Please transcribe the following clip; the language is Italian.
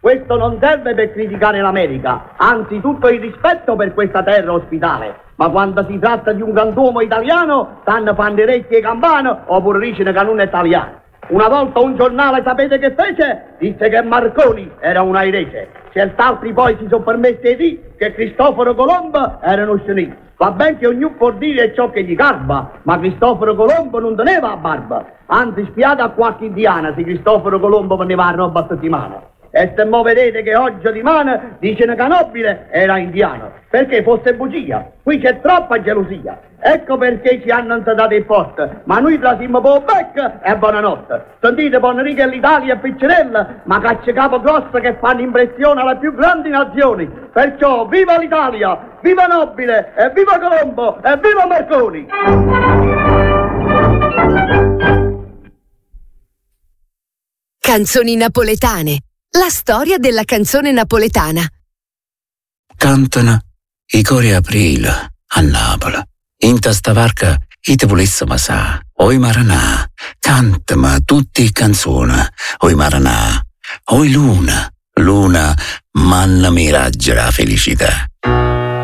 Questo non serve per criticare l'America, anzi tutto il rispetto per questa terra ospitale. Ma quando si tratta di un grand'uomo italiano, stanno fanno orecchie campane oppure dicono che non è italiano. Una volta un giornale, sapete che fece? Disse che Marconi era un airese. Cert'altri poi si sono permessi di dire che Cristoforo Colombo era uno scenista. Va ben che ognuno può dire ciò che gli garba, ma Cristoforo Colombo non teneva la barba. Anzi, spiate a qualche indiana se Cristoforo Colombo veneva a roba a settimana. E se mo vedete che oggi di mano dicono che Nobile era indiano, perché fosse bugia. Qui c'è troppa gelosia. Ecco perché ci hanno insetato il posto, ma noi trasimmo po' becco e buonanotte. Sentite, Bonrico e l'Italia e Piccinella, ma caccia capo grosso che fanno impressione alle più grandi nazioni. Perciò viva l'Italia, viva Nobile, e viva Colombo, e viva Marconi! Canzoni napoletane. La storia della canzone napoletana. Cantano i cori aprile a Napoli. In testa varca i te volessimo sa. Oi Maranà, cantama tutti canzoni. Oi Maranà, oi Luna, Luna, manna miraggia la felicità.